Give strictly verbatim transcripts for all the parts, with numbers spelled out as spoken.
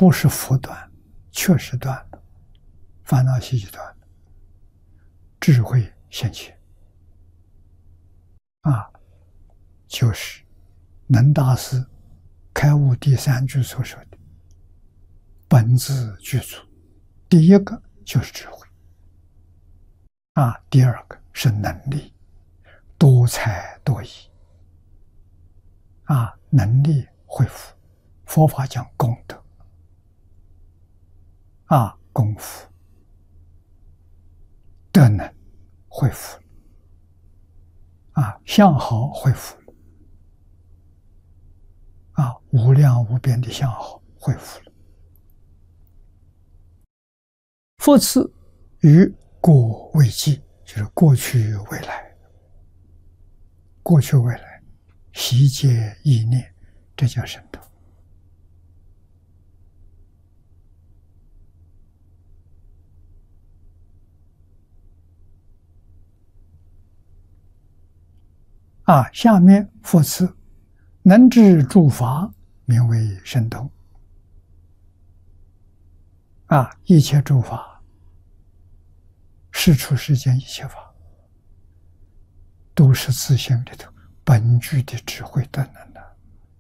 不是福断，确实断了，烦恼习气断了，智慧现前。啊，就是能大师开悟第三句所说的本自具足，第一个就是智慧，啊，第二个是能力，多才多艺，啊，能力恢复，佛法讲功德，啊，功夫，德能恢复了，啊，相好恢复了，啊，无量无边的相好恢复了。复次于过未继，就是过去未来，过去未来悉皆意念，这叫神通。啊，下面复次能知诸法，名为神通。啊，一切诸法，事出世间一切法，都是自性里头本具的智慧德能的。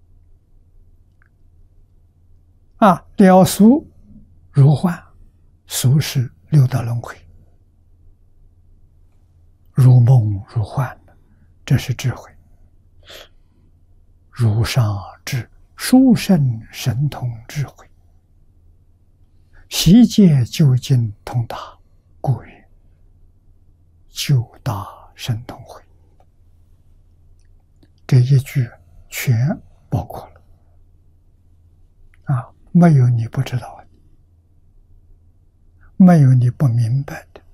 啊，了俗如幻，俗是六道轮回，如梦如幻，这是智慧。如上智，殊胜神通智慧，悉皆究竟通达，故曰究大神通慧。这一句全包括了，啊，没有你不知道的，没有你不明白的，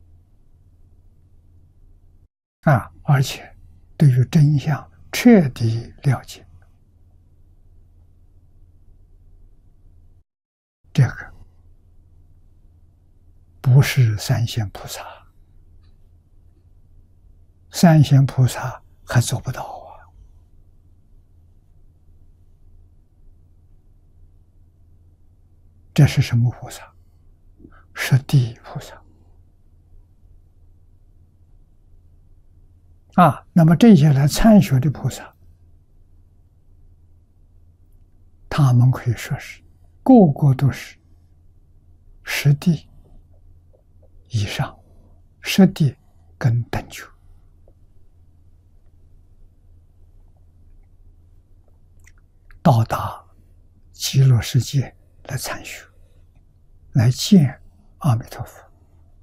啊，而且对于真相彻底了解，这个不是三仙菩萨，三仙菩萨还做不到啊。这是什么菩萨？是地菩萨。啊，那么这些来参学的菩萨，他们可以说是个个都是十地以上，十地跟等觉，到达极乐世界来参学，来见阿弥陀佛。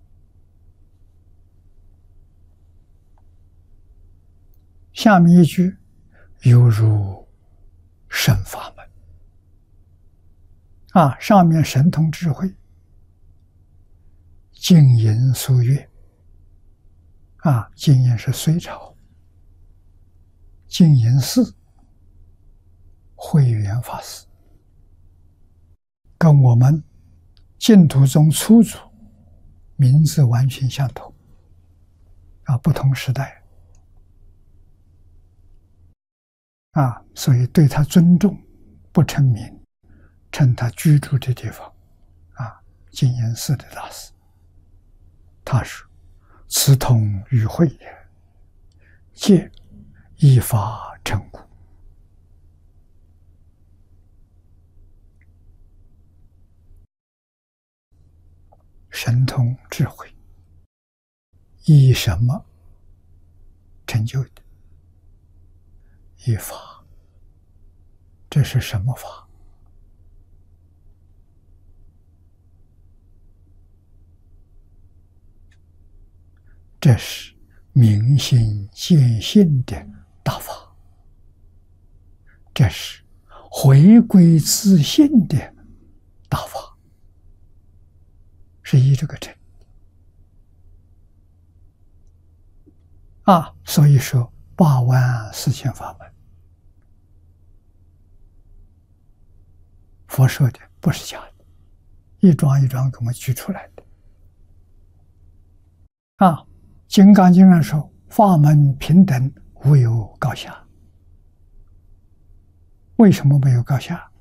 下面一句犹如神法门。啊，上面神通智慧，净音俗乐。啊，净音是隋朝，净音寺慧远法师，跟我们净土宗初祖名字完全相同，啊，不同时代。啊，所以对他尊重，不称名，称他居住的地方。啊，净音寺的大师，他说：“此通与会也，皆依法成故。”神通智慧，依什么成就的？依法。这是什么法？这是明心见性的大法，这是回归自性的大法，是依这个成。啊，所以说八万四千法门，佛说的不是假的，一桩一桩给我们举出来的。啊，《金刚经》上说：“法门平等，无有高下。”为什么没有高下？